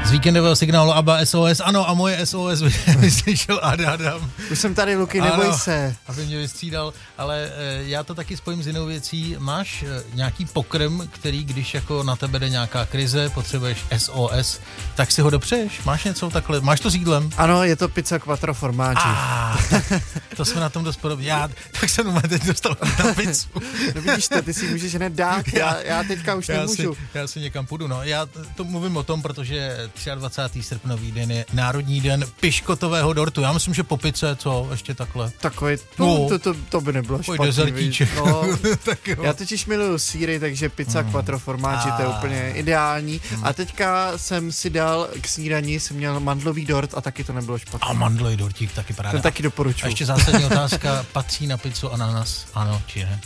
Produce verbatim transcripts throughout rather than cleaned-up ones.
Z víkendového signálu ABBA S O S, ano, a moje S O S vyslyšel Adam. Už jsem tady, Luky, neboj ano, se. Aby mě vystřídal, ale e, já to taky spojím s jinou věcí. Máš e, nějaký pokrm, který, když jako na tebe jde nějaká krize, potřebuješ S O S, tak si ho dopřeješ? Máš něco takhle? Máš to s jídlem? Ano, je to pizza quattro formaggi. Ah, to jsme na tom dost podobně. Já, tak jsem u mě teď dostal na pizzu. No vidíš to, ty si můžeš hned dát, já, já teďka už já nemůžu. Si, já si někam půjdu, no. Já to mluvím o tom, protože dvacátého třetího srpnový den je Národní den piškotového dortu. Já myslím, že po pice, co, ještě takhle. Takový, no, no, to, to, to by nebylo špatný. Dezertíček. No, tak jo. Já totiž miluju sýry, takže pizza mm. quattro formaggi, to je úplně ideální. Mm. A teďka jsem si dal k snídani, jsem měl mandlový dort a taky to nebylo špatný. A mandlový dortík taky paráda. To taky doporučuji. A ještě zásadní otázka, patří na pizzu ananas? Ano, či ne?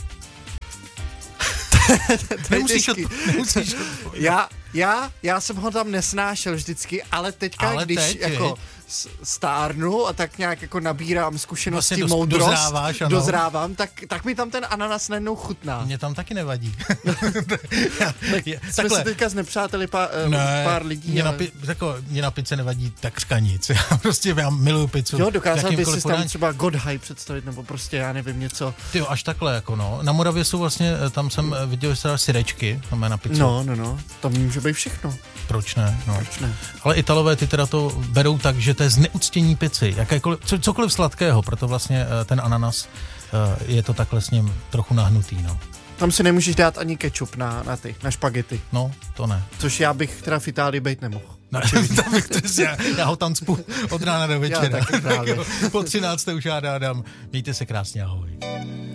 nemusíš, to, nemusíš já, já, já jsem ho tam nesnášel vždycky, ale teďka, ale když teď, jako stárnu a tak nějak jako nabírám zkušenosti, vlastně moudrost, dozráváš, dozrávám, tak, tak mi tam ten ananas najednou chutná. Mě tam taky nevadí. tak je, jsme takhle, si teďka znepřáteli pár, ne, pár lidí. Mě, ale... na pi- jako, mě na pice nevadí takřka nic. Já prostě já miluju pizzu. Jo, dokázal bys si tam třeba Godhaj představit, nebo prostě já nevím něco. Ty jo, až takhle jako no. Na Moravě jsou vlastně, tam jsem viděl, že se dá syrečky, tam je na pizzu. No, no, no, tam může být všechno. Proč ne? No. Proč ne? Ale Italové ty teda to berou tak, že to je zneuctění pici, jakékoliv, co, cokoliv sladkého, proto vlastně ten ananas je to takhle s ním trochu nahnutý, no. Tam si nemůžeš dát ani kečup na, na ty, na špagety. No, to ne. Což já bych teda v Itálii bejt nemohl. No, bych já, já ho tam cpu od rána do večera. Já taky právě. Po třinácté už já dám. Mějte se krásně, ahoj.